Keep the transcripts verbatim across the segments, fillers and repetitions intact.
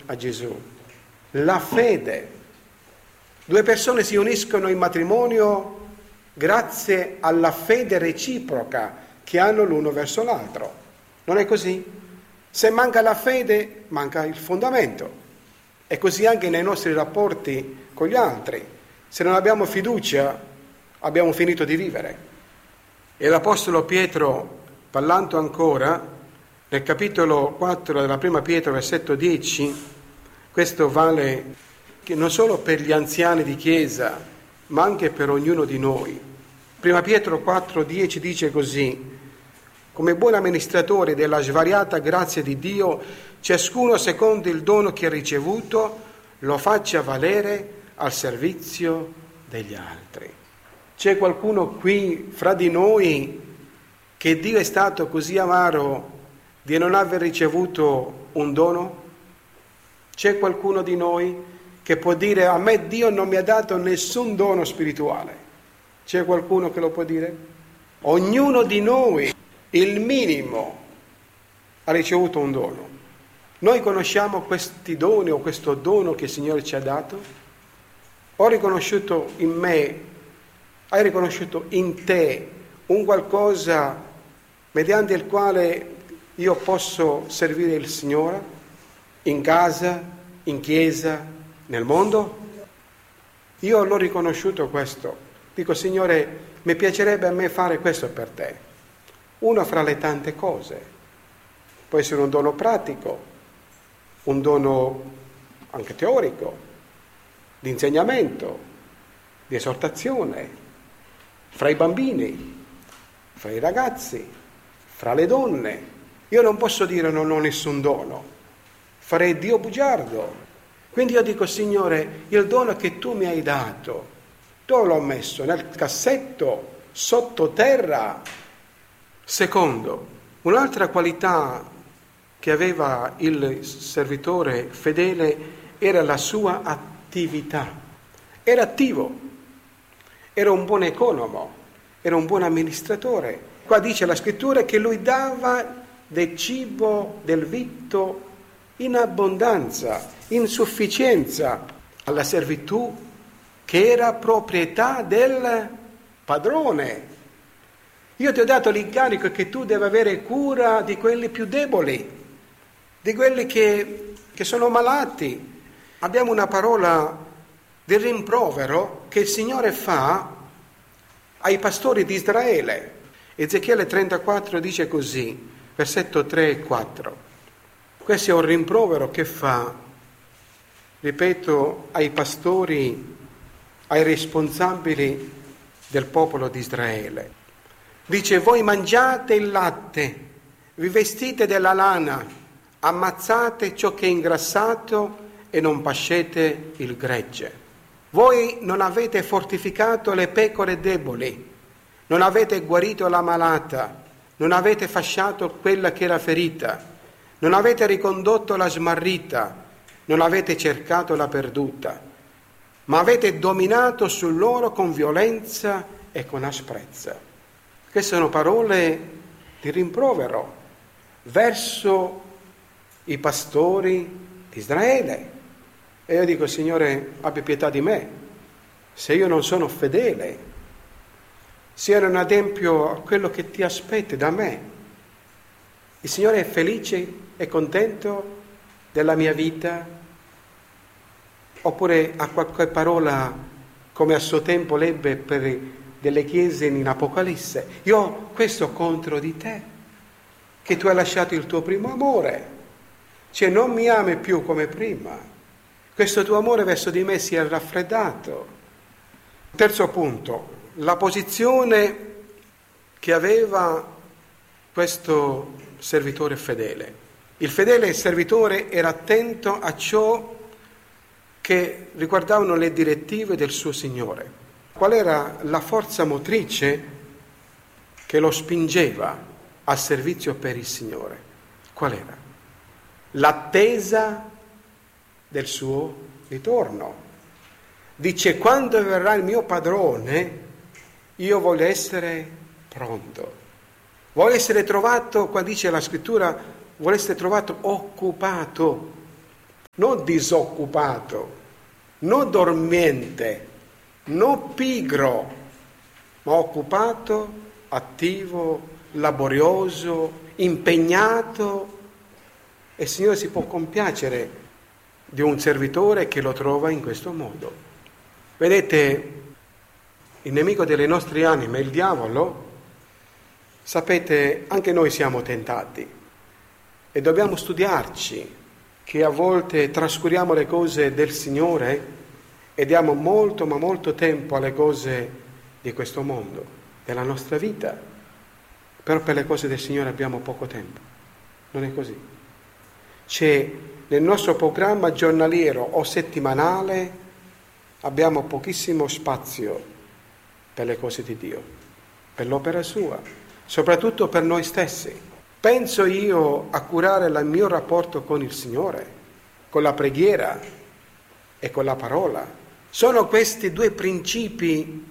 a Gesù? La fede. Due persone si uniscono in matrimonio grazie alla fede reciproca che hanno l'uno verso l'altro. Non è così? Se manca la fede, manca il fondamento. È così anche nei nostri rapporti con gli altri. Se non abbiamo fiducia, abbiamo finito di vivere. E l'Apostolo Pietro, parlando ancora, nel capitolo quattro della prima Pietro, versetto dieci, questo vale non solo per gli anziani di chiesa, ma anche per ognuno di noi. Prima Pietro quattro dieci dice così: come buon amministratore della svariata grazia di Dio, ciascuno secondo il dono che ha ricevuto lo faccia valere al servizio degli altri. C'è qualcuno qui fra di noi che Dio è stato così amaro di non aver ricevuto un dono? C'è qualcuno di noi che può dire: a me Dio non mi ha dato nessun dono spirituale? C'è qualcuno che lo può dire? Ognuno di noi, il minimo, ha ricevuto un dono. Noi conosciamo questi doni o questo dono che il Signore ci ha dato? Ho riconosciuto in me, hai riconosciuto in te un qualcosa mediante il quale io posso servire il Signore in casa, in chiesa, nel mondo? Io l'ho riconosciuto questo. Dico: Signore, mi piacerebbe a me fare questo per te. Uno fra le tante cose. Può essere un dono pratico, un dono anche teorico, di insegnamento, di esortazione, fra i bambini, fra i ragazzi, fra le donne. Io non posso dire non ho nessun dono, farei Dio bugiardo. Quindi io dico: Signore, il dono che tu mi hai dato, dove l'ho messo? Nel cassetto, sottoterra? Secondo, un'altra qualità che aveva il servitore fedele era la sua attività. Era attivo, era un buon economo, era un buon amministratore. Qua dice la scrittura che lui dava del cibo, del vitto in abbondanza, in sufficienza alla servitù che era proprietà del padrone. Io ti ho dato l'incarico che tu devi avere cura di quelli più deboli, di quelli che, che sono malati. Abbiamo una parola di rimprovero che il Signore fa ai pastori di Israele. Ezechiele trentaquattro dice così, versetto tre e quattro. Questo è un rimprovero che fa, ripeto, ai pastori, ai responsabili del popolo di Israele. Dice: voi mangiate il latte, vi vestite della lana, ammazzate ciò che è ingrassato e non pascete il gregge. Voi non avete fortificato le pecore deboli, non avete guarito la malata, non avete fasciato quella che era ferita, non avete ricondotto la smarrita, non avete cercato la perduta, ma avete dominato su loro con violenza e con asprezza. Queste sono parole di rimprovero verso i pastori di Israele. E io dico: Signore, abbi pietà di me, se io non sono fedele, se io non adempio a quello che ti aspetti da me. Il Signore è felice e contento della mia vita? Oppure ha qualche parola, come a suo tempo l'ebbe per delle chiese in Apocalisse: io ho questo contro di te, che tu hai lasciato il tuo primo amore, cioè non mi ami più come prima, questo tuo amore verso di me si è raffreddato. Terzo punto, la posizione che aveva questo servitore fedele. Il fedele servitore era attento a ciò che riguardavano le direttive del suo Signore. Qual era la forza motrice che lo spingeva al servizio per il Signore? Qual era? L'attesa del suo ritorno. Dice: quando verrà il mio padrone, io voglio essere pronto. Voglio essere trovato, qua dice la scrittura, vuole essere trovato occupato. non disoccupato, non dormiente, non pigro, ma occupato, attivo, laborioso, impegnato. E il Signore si può compiacere di un servitore che lo trova in questo modo. Vedete, il nemico delle nostre anime, il diavolo, sapete, anche noi siamo tentati e dobbiamo studiarci che a volte trascuriamo le cose del Signore e diamo molto ma molto tempo alle cose di questo mondo, della nostra vita, però per le cose del Signore abbiamo poco tempo. Non è così. C'è nel nostro programma giornaliero o settimanale abbiamo pochissimo spazio per le cose di Dio, per l'opera sua, soprattutto per noi stessi. Penso io a curare il mio rapporto con il Signore, con la preghiera e con la parola. Sono questi due principi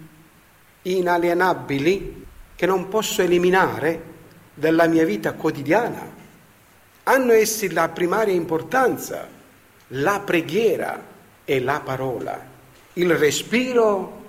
inalienabili che non posso eliminare dalla mia vita quotidiana. Hanno essi la primaria importanza, la preghiera e la parola. Il respiro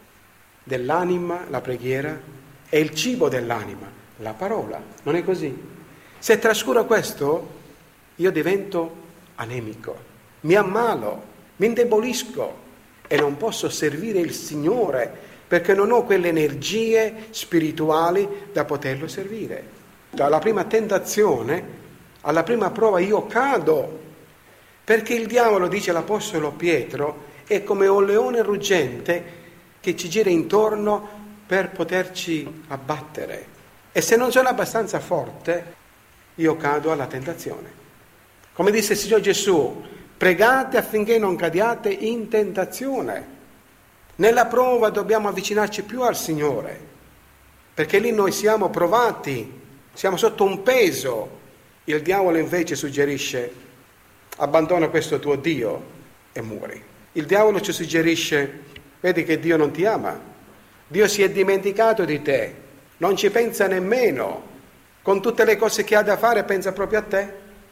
dell'anima, la preghiera, e il cibo dell'anima, la parola. Non è così? Se trascuro questo, io divento anemico, mi ammalo, mi indebolisco e non posso servire il Signore perché non ho quelle energie spirituali da poterlo servire. Dalla prima tentazione, alla prima prova io cado, perché il diavolo, dice l'Apostolo Pietro, è come un leone ruggente che ci gira intorno per poterci abbattere. E se non sono abbastanza forte, io cado alla tentazione. Come disse il Signore Gesù, pregate affinché non cadiate in tentazione. Nella prova dobbiamo avvicinarci più al Signore, perché lì noi siamo provati, siamo sotto un peso. Il diavolo invece suggerisce, abbandona questo tuo Dio e muori. Il diavolo ci suggerisce, vedi che Dio non ti ama, Dio si è dimenticato di te, non ci pensa nemmeno, con tutte le cose che ha da fare pensa proprio a te.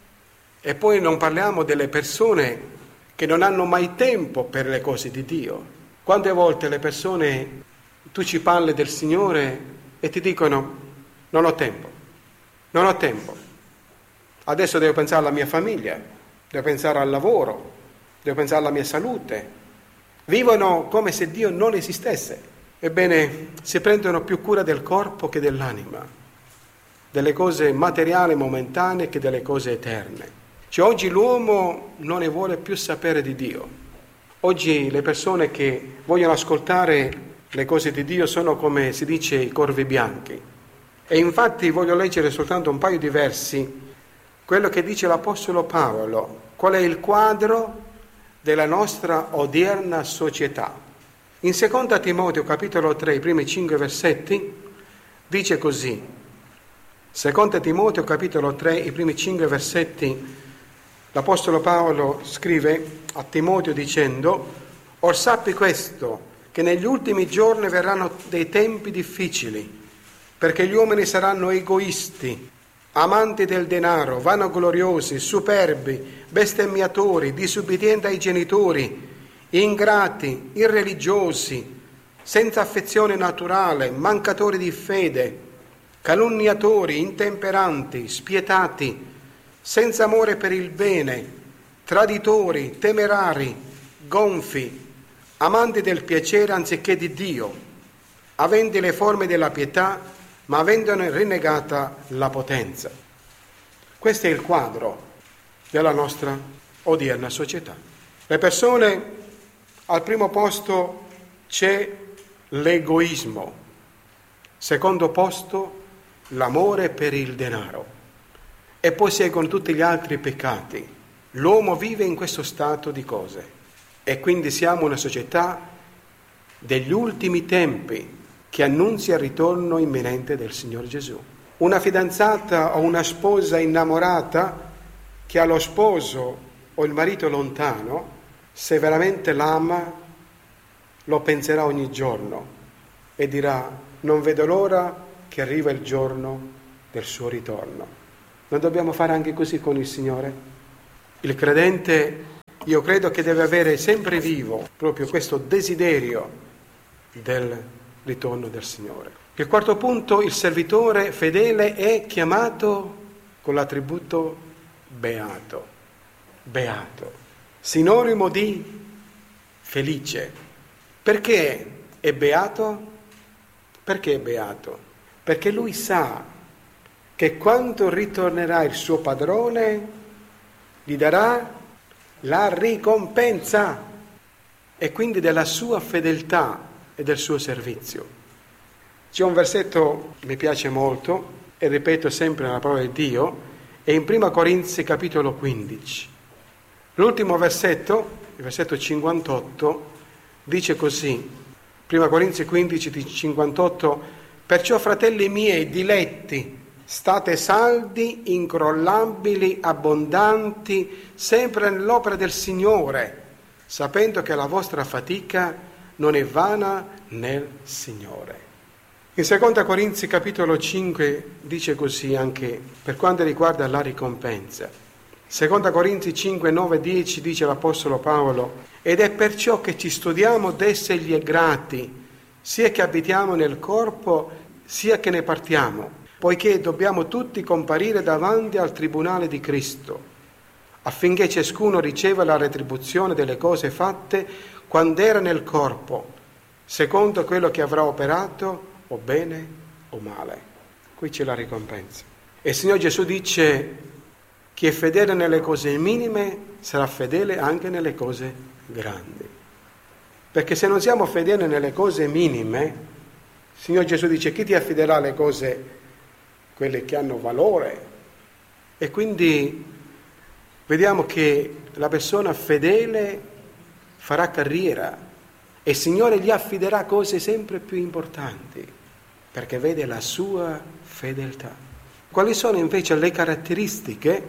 E poi non parliamo delle persone che non hanno mai tempo per le cose di Dio. Quante volte le persone, tu ci parli del Signore e ti dicono non ho tempo, non ho tempo, adesso devo pensare alla mia famiglia, devo pensare al lavoro, devo pensare alla mia salute. Vivono come se Dio non esistesse. Ebbene, si prendono più cura del corpo che dell'anima, delle cose materiali momentanee che delle cose eterne. Cioè, oggi l'uomo non ne vuole più sapere di Dio. Oggi le persone che vogliono ascoltare le cose di Dio sono, come si dice, i corvi bianchi. E infatti voglio leggere soltanto un paio di versi, quello che dice l'Apostolo Paolo, qual è il quadro della nostra odierna società. In seconda Timoteo capitolo tre, i primi cinque versetti, dice così. seconda Timoteo capitolo tre, i primi cinque versetti, l'Apostolo Paolo scrive a Timoteo dicendo: or sappi questo, che negli ultimi giorni verranno dei tempi difficili, perché gli uomini saranno egoisti, amanti del denaro, vanagloriosi, superbi, bestemmiatori, disubbidienti ai genitori, ingrati, irreligiosi, senza affezione naturale, mancatori di fede, calunniatori, intemperanti, spietati, senza amore per il bene, traditori, temerari, gonfi, amanti del piacere anziché di Dio, aventi le forme della pietà, ma avendone rinnegata la potenza. Questo è il quadro della nostra odierna società. Le persone, al primo posto c'è l'egoismo, secondo posto l'amore per il denaro e poi seguono tutti gli altri peccati. L'uomo vive in questo stato di cose e quindi siamo una società degli ultimi tempi che annunzia il ritorno imminente del Signore Gesù. Una fidanzata o una sposa innamorata che ha lo sposo o il marito lontano, se veramente l'ama, lo penserà ogni giorno e dirà: non vedo l'ora che arriva il giorno del suo ritorno. Non dobbiamo fare anche così con il Signore? Il credente io credo che deve avere sempre vivo proprio questo desiderio del ritorno del Signore. Il quarto punto, il servitore fedele è chiamato con l'attributo beato, beato, sinonimo di felice. Perché è beato? Perché è beato? Perché lui sa che quando ritornerà il suo padrone gli darà la ricompensa e quindi della sua fedeltà e del suo servizio. C'è un versetto che mi piace molto e ripeto sempre la parola di Dio, è in prima Corinzi capitolo quindici. L'ultimo versetto, il versetto cinquantotto, dice così, prima Corinzi quindici cinquantotto: perciò fratelli miei diletti, state saldi, incrollabili, abbondanti, sempre nell'opera del Signore, sapendo che la vostra fatica non è vana nel Signore. In seconda Corinzi capitolo cinque dice così anche per quanto riguarda la ricompensa. seconda Corinzi cinque, nove, dieci dice l'Apostolo Paolo: ed è perciò che ci studiamo d'essergli grati, sia che abitiamo nel corpo, sia che ne partiamo, poiché dobbiamo tutti comparire davanti al tribunale di Cristo, affinché ciascuno riceva la retribuzione delle cose fatte quando era nel corpo, secondo quello che avrà operato, o bene o male. Qui c'è la ricompensa. E il Signore Gesù dice: chi è fedele nelle cose minime sarà fedele anche nelle cose grandi. Perché se non siamo fedeli nelle cose minime, il Signore Gesù dice: chi ti affiderà le cose quelle che hanno valore? E quindi vediamo che la persona fedele farà carriera e il Signore gli affiderà cose sempre più importanti, perché vede la sua fedeltà. Quali sono invece le caratteristiche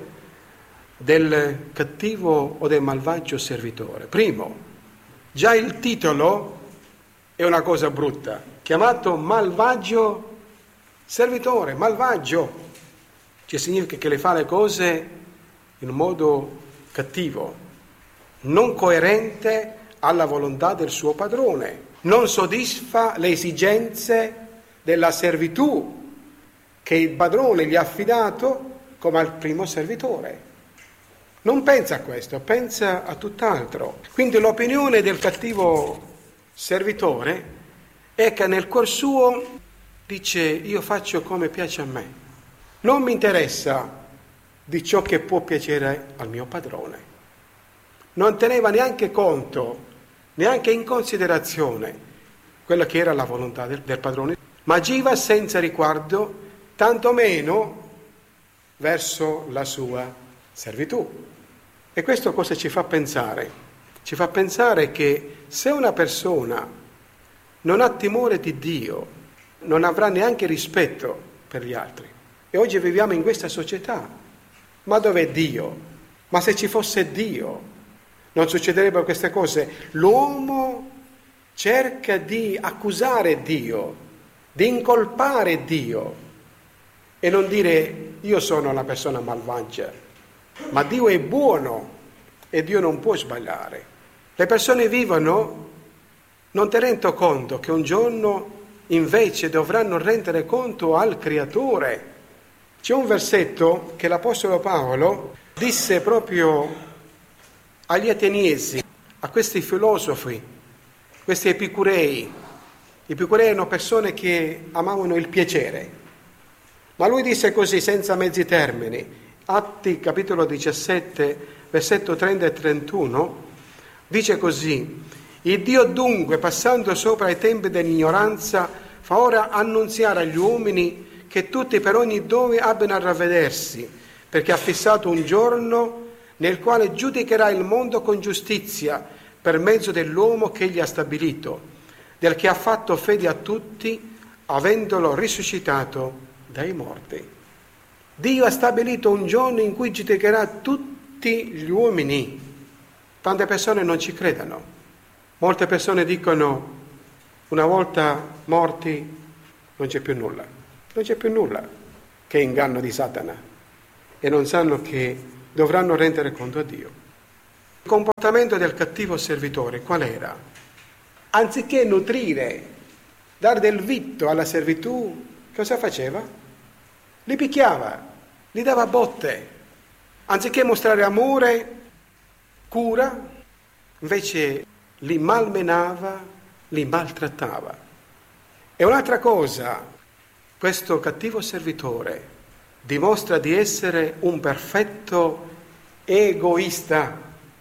del cattivo o del malvagio servitore? Primo, già il titolo è una cosa brutta, chiamato malvagio servitore, malvagio, cioè significa che le fa le cose in un modo cattivo, non coerente alla volontà del suo padrone, non soddisfa le esigenze della servitù che il padrone gli ha affidato come al primo servitore. Non pensa a questo, pensa a tutt'altro. Quindi l'opinione del cattivo servitore è che nel cuor suo dice: io faccio come piace a me, non mi interessa di ciò che può piacere al mio padrone. Non teneva neanche conto, neanche in considerazione quella che era la volontà del, del padrone, ma agiva senza riguardo, tantomeno verso la sua servitù. E questo cosa ci fa pensare? Ci fa pensare che se una persona non ha timore di Dio, non avrà neanche rispetto per gli altri. E oggi viviamo in questa società. Ma dov'è Dio? Ma se ci fosse Dio, non succederebbero queste cose. L'uomo cerca di accusare Dio, di incolpare Dio e non dire: io sono una persona malvagia, ma Dio è buono e Dio non può sbagliare. Le persone vivono non tenendo conto che un giorno invece dovranno rendere conto al Creatore. C'è un versetto che l'Apostolo Paolo disse proprio agli ateniesi, a questi filosofi, questi epicurei. Gli epicurei erano persone che amavano il piacere. Ma lui disse così, senza mezzi termini, Atti capitolo diciassette, versetto trenta e trentuno, dice così: il Dio dunque, passando sopra i tempi dell'ignoranza, fa ora annunziare agli uomini che tutti per ogni dove abbiano a ravvedersi, perché ha fissato un giorno nel quale giudicherà il mondo con giustizia per mezzo dell'uomo che egli ha stabilito, del che ha fatto fede a tutti, avendolo risuscitato dai morti. Dio ha stabilito un giorno in cui giudicherà tutti gli uomini. Tante persone non ci credono. Molte persone dicono: una volta morti non c'è più nulla. Non c'è più nulla, che inganno di Satana. E non sanno che dovranno rendere conto a Dio. Il comportamento del cattivo servitore qual era? Anziché nutrire, dare del vitto alla servitù, cosa faceva? Li picchiava, li dava botte. Anziché mostrare amore, cura, invece li malmenava, li maltrattava. E un'altra cosa, questo cattivo servitore dimostra di essere un perfetto egoista.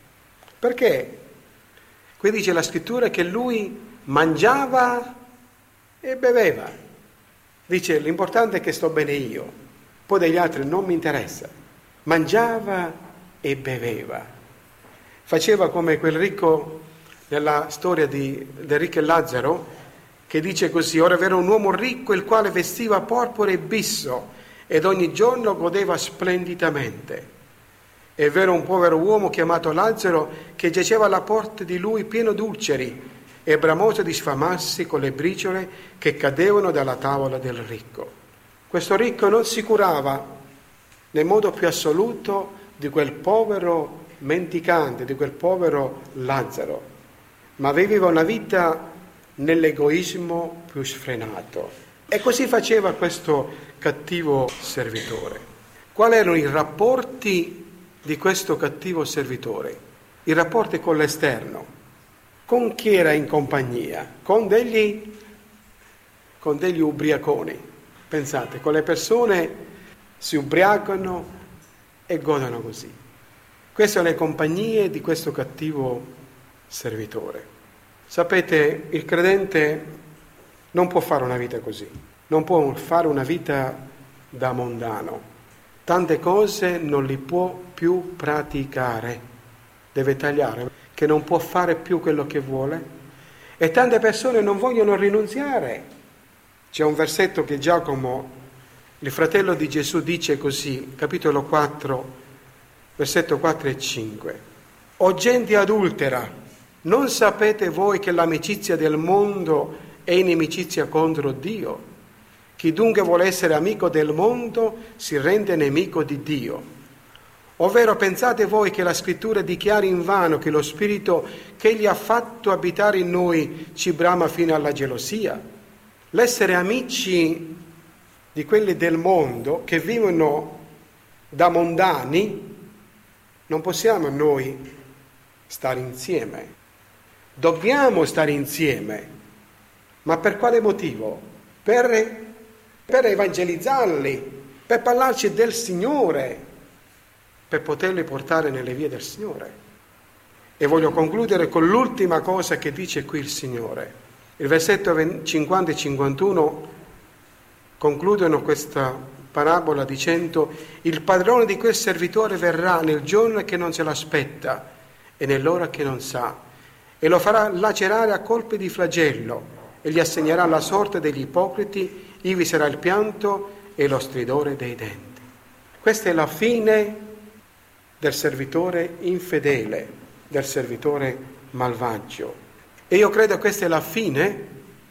Perché? Qui dice la scrittura che lui mangiava e beveva. Dice l'importante è che sto bene io, poi degli altri non mi interessa. Mangiava e beveva. Faceva come quel ricco nella storia di, del ricco e Lazzaro, che dice così: ora era un uomo ricco il quale vestiva porpora e bisso ed ogni giorno godeva splendidamente. E v'era un povero uomo chiamato Lazzaro che giaceva alla porta di lui pieno d'ulceri e bramoso di sfamarsi con le briciole che cadevano dalla tavola del ricco. Questo ricco non si curava nel modo più assoluto di quel povero mendicante, di quel povero Lazzaro, ma viveva una vita nell'egoismo più sfrenato. E così faceva questo cattivo servitore. Quali erano i rapporti di questo cattivo servitore? I rapporti con l'esterno. Con chi era in compagnia? Con degli, con degli ubriaconi. Pensate, con le persone si ubriacano e godono così. Queste sono le compagnie di questo cattivo servitore. Sapete, il credente non può fare una vita così, non può fare una vita da mondano. Tante cose non li può più praticare, deve tagliare, che non può fare più quello che vuole. E tante persone non vogliono rinunziare. C'è un versetto che Giacomo, il fratello di Gesù, dice così, capitolo quattro, versetto quattro e cinque. O gente adultera, non sapete voi che l'amicizia del mondo è inimicizia contro Dio? Chi dunque vuole essere amico del mondo si rende nemico di Dio. Ovvero pensate voi che la scrittura dichiari invano che lo spirito che egli ha fatto abitare in noi ci brama fino alla gelosia? L'essere amici di quelli del mondo che vivono da mondani, non possiamo noi stare insieme. Dobbiamo stare insieme. Ma per quale motivo? Per per evangelizzarli, per parlarci del Signore, per poterli portare nelle vie del Signore. E voglio concludere con l'ultima cosa che dice qui il Signore. Il versetto cinquanta e cinquantuno concludono questa parabola dicendo: il padrone di quel servitore verrà nel giorno che non se l'aspetta e nell'ora che non sa, e lo farà lacerare a colpi di flagello e gli assegnerà la sorte degli ipocriti. Ivi sarà il pianto e lo stridore dei denti. Questa è la fine del servitore infedele, del servitore malvagio. E io credo che questa è la fine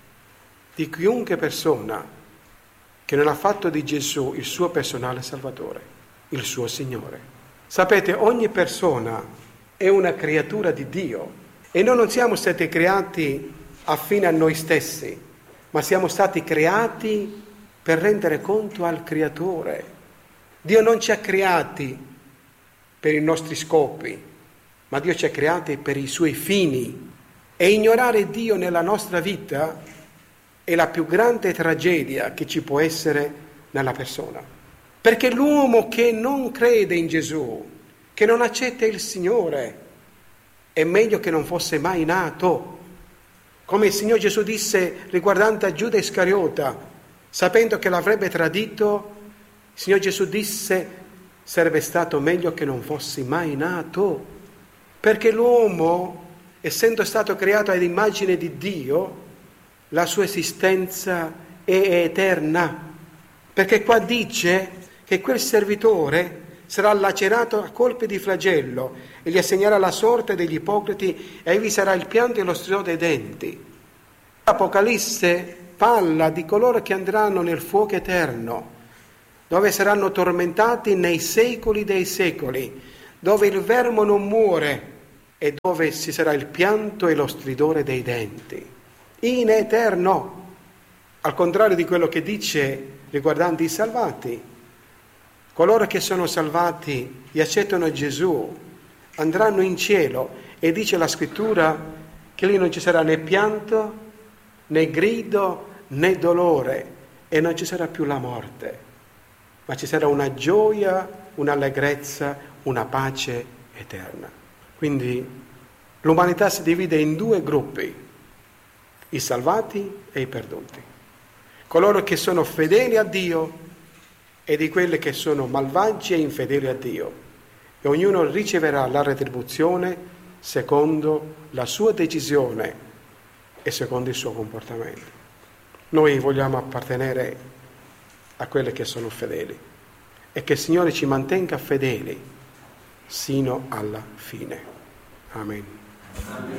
di chiunque persona che non ha fatto di Gesù il suo personale Salvatore, il suo Signore. Sapete, ogni persona è una creatura di Dio e noi non siamo stati creati affine a noi stessi, ma siamo stati creati per rendere conto al Creatore. Dio non ci ha creati per i nostri scopi, ma Dio ci ha creati per i suoi fini. E ignorare Dio nella nostra vita è la più grande tragedia che ci può essere nella persona. Perché l'uomo che non crede in Gesù, che non accetta il Signore, è meglio che non fosse mai nato. Come il Signore Gesù disse riguardante a Giuda Iscariota, sapendo che l'avrebbe tradito, il Signore Gesù disse: sarebbe stato meglio che non fossi mai nato. Perché l'uomo, essendo stato creato ad immagine di Dio, la sua esistenza è eterna. Perché qua dice che quel servitore sarà lacerato a colpi di flagello e gli assegnerà la sorte degli ipocriti e ivi sarà il pianto e lo stridore dei denti. L'Apocalisse parla di coloro che andranno nel fuoco eterno, dove saranno tormentati nei secoli dei secoli, dove il vermo non muore e dove ci sarà il pianto e lo stridore dei denti, in eterno, al contrario di quello che dice riguardante i salvati. Coloro che sono salvati e accettano Gesù andranno in cielo, e dice la scrittura che lì non ci sarà né pianto, né grido, né dolore, e non ci sarà più la morte, ma ci sarà una gioia, un'allegrezza, una pace eterna. Quindi l'umanità si divide in due gruppi, i salvati e i perduti. Coloro che sono fedeli a Dio e di quelli che sono malvagi e infedeli a Dio, e ognuno riceverà la retribuzione secondo la sua decisione e secondo il suo comportamento. Noi vogliamo appartenere a quelli che sono fedeli, e che il Signore ci mantenga fedeli sino alla fine. Amen. Amen.